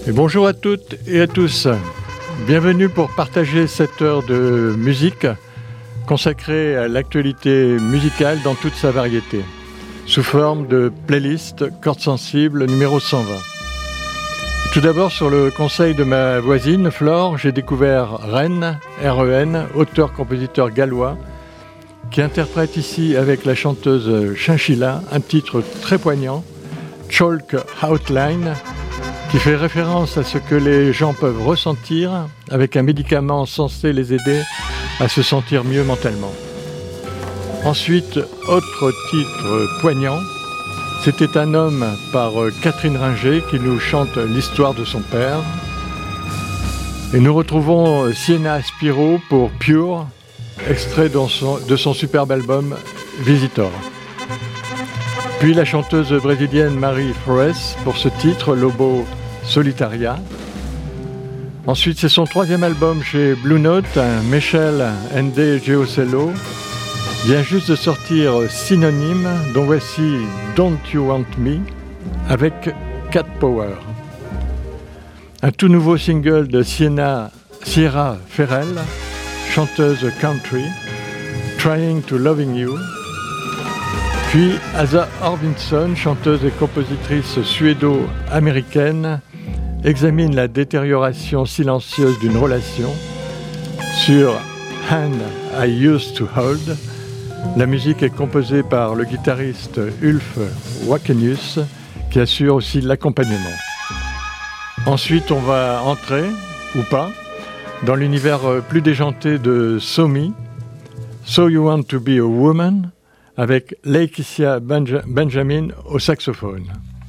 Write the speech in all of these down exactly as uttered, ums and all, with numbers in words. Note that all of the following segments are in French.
Et bonjour à toutes et à tous. Bienvenue pour partager cette heure de musique consacrée à l'actualité musicale dans toute sa variété, sous forme de playlist Cordes sensibles numéro cent vingt. Tout d'abord, sur le conseil de ma voisine Flore, j'ai découvert Ren, R E N, auteur-compositeur gallois, qui interprète ici avec la chanteuse Chinchilla un titre très poignant, Chalk Outline, qui fait référence à ce que les gens peuvent ressentir avec un médicament censé les aider à se sentir mieux mentalement. Ensuite, autre titre poignant, C'était un homme par Catherine Ringer qui nous chante l'histoire de son père. Et nous retrouvons Sienna Spiro pour Pure, extrait de son, de son superbe album Visitor. Puis la chanteuse brésilienne Marie Flores pour ce titre, Lobo Solitaria. Ensuite, c'est son troisième album chez Blue Note, Michel Ende Geocello, vient juste de sortir Synonyme, dont voici Don't You Want Me, avec Cat Power. Un tout nouveau single de Sienna, Sierra Ferrell, chanteuse country, Trying to Loving You. Puis Asa Arvidsson, chanteuse et compositrice suédo-américaine, examine la détérioration silencieuse d'une relation sur Hand I Used to Hold. La musique est composée par le guitariste Ulf Wakenius, qui assure aussi l'accompagnement. Ensuite, on va entrer, ou pas, dans l'univers plus déjanté de Somi, So You Want to Be a Woman, avec Lakecia Benja- Benjamin au saxophone.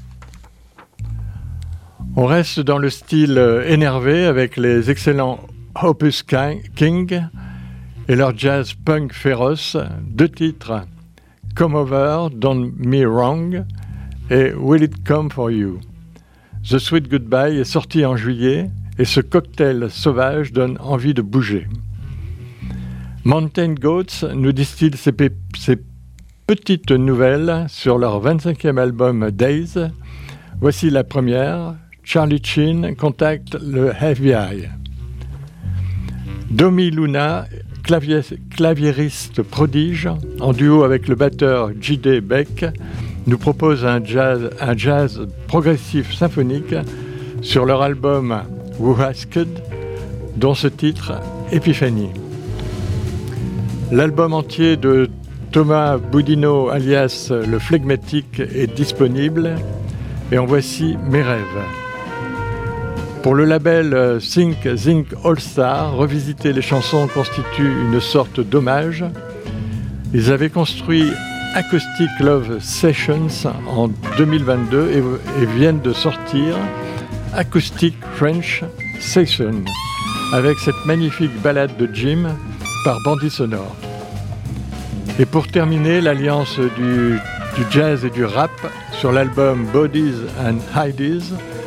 On reste dans le style énervé avec les excellents Opus King et leur jazz punk féroce, deux titres, Come Over, Don't Me Wrong et Will It Come For You. The Sweet Goodbye est sorti en juillet et ce cocktail sauvage donne envie de bouger. Mountain Goats nous distille ses, p- ses petites nouvelles sur leur vingt-cinquième album Days. Voici la première, Charlie Chin contacte le F B I. Domi Luna, clavier, claviériste prodige, en duo avec le batteur J D Beck, nous propose un jazz, un jazz progressif symphonique sur leur album Who Asked, dont ce titre Epiphany. L'album entier de Thomas Boudinot alias Le Flegmatique est disponible et en voici Mes rêves. Pour le label Sync Zinc All Star, revisiter les chansons constitue une sorte d'hommage. Ils avaient construit Acoustic Love Sessions en deux mille vingt-deux et, et viennent de sortir Acoustic French Session avec cette magnifique ballade de Jim par Bandit Sonore. Et pour terminer, l'alliance du, du jazz et du rap sur l'album Bodies and Hides